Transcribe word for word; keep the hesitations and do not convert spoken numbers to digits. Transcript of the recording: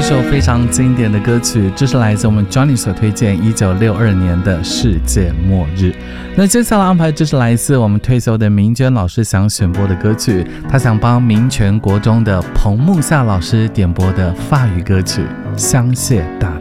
首非常经典的歌曲，这是来自我们 Johnny 所推荐一九六二年的世界末日。那接下来安排这是来自我们退休的明娟老师想选播的歌曲，他想帮民权国中的彭木夏老师点播的法语歌曲《香榭大